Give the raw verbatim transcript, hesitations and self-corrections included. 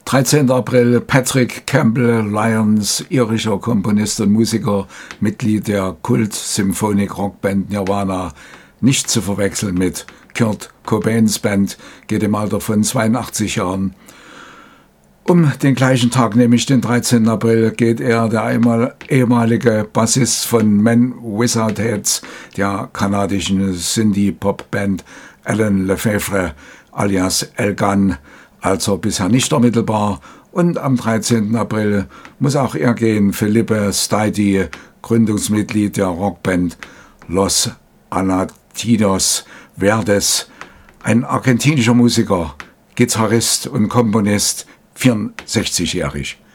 dreizehnten April Patrick Campbell Lyons, irischer Komponist und Musiker, Mitglied der Kult-Symphonik-Rockband Nirvana, nicht zu verwechseln mit Kurt Cobains Band, geht im Alter von zweiundachtzig Jahren. Um den gleichen Tag, nämlich den dreizehnten April, geht er, der einmal ehemalige Bassist von Men Without Heads, der kanadischen Synthie-Pop-Band Alan Lefevre alias Elgan, also bisher nicht ermittelbar. Und am dreizehnten April muss auch er gehen, Felipe Staidy, Gründungsmitglied der Rockband Los Anatinos Verdes, ein argentinischer Musiker, Gitarrist und Komponist, vierundsechzigjährig.